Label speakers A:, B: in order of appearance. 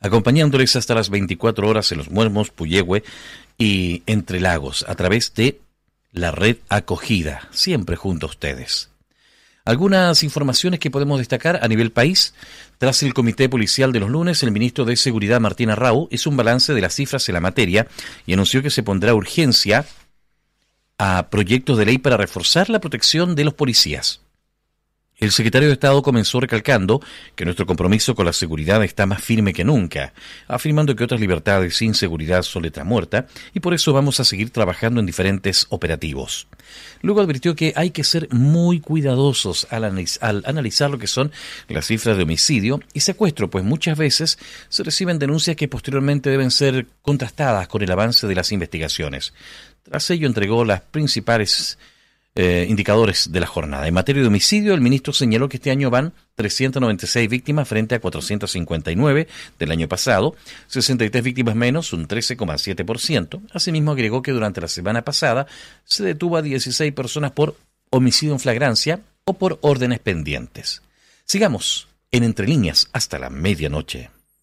A: acompañándoles hasta las 24 horas en Los Muermos, Puyehue y Entre Lagos, a través de la red Acogida, siempre junto a ustedes. Algunas informaciones que podemos destacar a nivel país. Tras el comité policial de los lunes, el ministro de Seguridad, Martín Arrau, hizo un balance de las cifras en la materia y anunció que se pondrá urgencia a proyectos de ley para reforzar la protección de los policías. El secretario de Estado comenzó recalcando que nuestro compromiso con la seguridad está más firme que nunca, afirmando que otras libertades sin seguridad son letra muerta y por eso vamos a seguir trabajando en diferentes operativos. Luego advirtió que hay que ser muy cuidadosos al analizar lo que son las cifras de homicidio y secuestro, pues muchas veces se reciben denuncias que posteriormente deben ser contrastadas con el avance de las investigaciones. Tras ello entregó las principales indicadores de la jornada. En materia de homicidio, el ministro señaló que este año van 396 víctimas frente a 459 del año pasado, 63 víctimas menos, un 13,7%. Asimismo, agregó que durante la semana pasada se detuvo a 16 personas por homicidio en flagrancia o por órdenes pendientes. Sigamos en Entre Líneas hasta la medianoche.